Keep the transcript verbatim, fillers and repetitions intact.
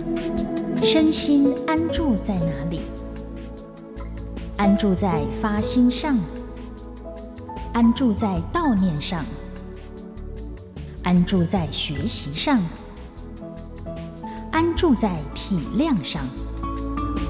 身心安住在哪里？安住在发心上，安住在悼念上，安住在学习上，安住在体谅上。